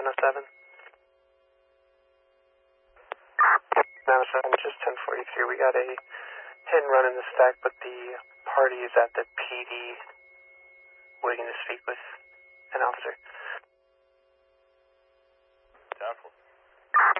907. 907, just 1043. We got a hit and run in the stack, but the party is at the PD waiting to speak with